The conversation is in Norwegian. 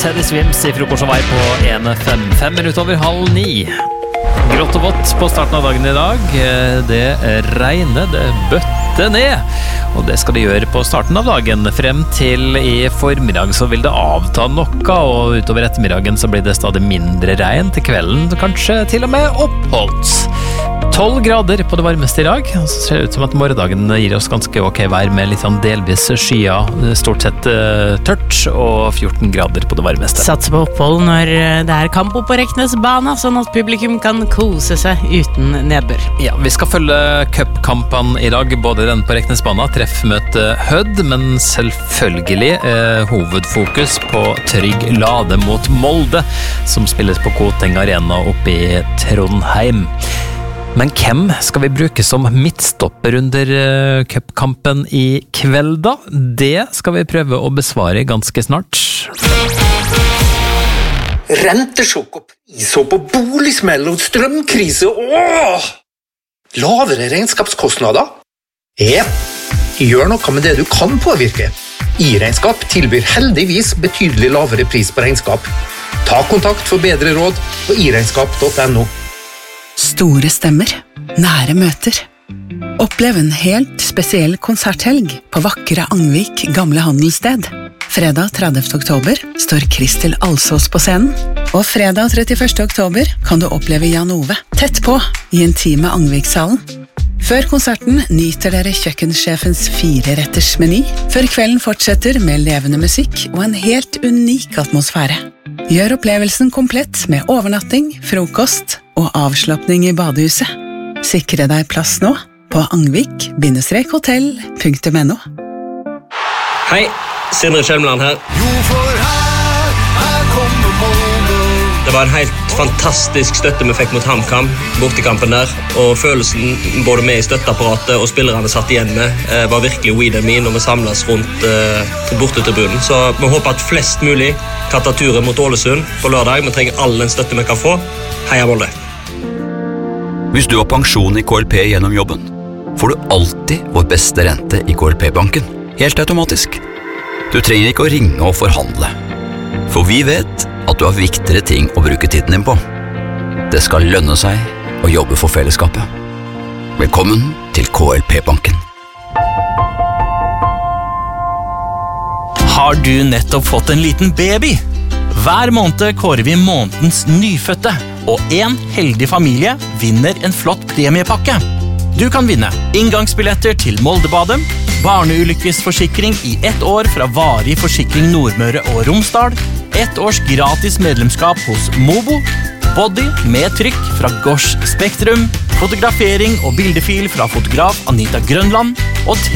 Teddy Swims I frokost og vei på 1.5 minutter over 8:30. Grått og vått på starten av dagen I dag. Det regner, det bøtter ned. Og det skal det gjøre på starten av dagen. Frem til I formiddag så vil det avta noe, og utover ettermiddagen så blir det stadig mindre regn til kvelden, kanskje til og med oppholdt. 12 grader på det varmeste I dag, og så ser det ut som at morgendagen gir oss ganske ok vær med litt sånn delvis skya, stort sett tørt, og 14 grader på det varmeste. Satser på opphold når det kamp på Reknesbana, sånn at publikum kan kose seg uten nedbør. Ja, vi skal følge cupkampene I dag, både den på Reknesbana, treffmøte Hødd, men selvfølgelig hovedfokus på Trygg Lade mot Molde, som spilles på Koteng Arena oppe I Trondheim. Men hvem skal vi bruke som midtstopper under cupkampen I kveld da? Det skal vi prøve å besvare ganske snart. Rentesjokk og prishopp og boligsmell og strømkrise. Lavere regnskapskostnader? Gjør noe med det du kan påvirke. I-regnskap tilbyr heldigvis betydelig lavere pris på regnskap. Ta kontakt for bedre råd på iregnskap.no. Store stemmer, nære møter. Opplev en helt spesiell konserthelg på vakre Angvik gamle handelssted. Fredag 30. oktober står Kristel Alsås på scenen, og fredag 31. oktober kan du oppleve Jan Ove tett på I intime Angvikshallen. Før konserten nyter dere kjøkkensjefens 4-retters meny, før kvelden fortsetter med levende musikk og en helt unik atmosfære. Gjør opplevelsen komplett med overnatting, frokost og avslappning I badehuset. Sikre deg plass nå på angvik-hotell.no. Hei, Sindre Kjelmeland her. Det var en helt fantastisk støtte vi fikk mot HamKam, bortekampen der, og følelsen både med I støtteapparatet og spillerne satt igjen med var virkelig we and me når vi samles rundt bortetribunen. Så vi håper at flest mulig kan ta turen mot Ålesund på lørdag. Vi trenger all den støtte vi kan få. Heia Molde! Hvis du har pensjon I KLP gjennom jobben, får du alltid vår beste rente I KLP-banken, helt automatisk. Du trenger ikke å ringe og forhandle, for vi vet at du har viktigere ting å bruke tiden din på. Det skal lønne seg å jobbe for fellesskapet. Velkommen til KLP-banken. Har du nettopp fått en liten baby? Hver måned kårer vi månedens nyfødte, og en heldig familie vinner en flott premiepakke. Du kan vinne inngangsbilletter til Moldebadet, barneulykkesforsikring I 1 år fra Varig Forsikring Nordmøre og Romsdal, 1 års gratis medlemskap hos Mobo, body med trykk fra Gosh Spektrum, fotografering og bildefil fra fotograf Anita Grønland, og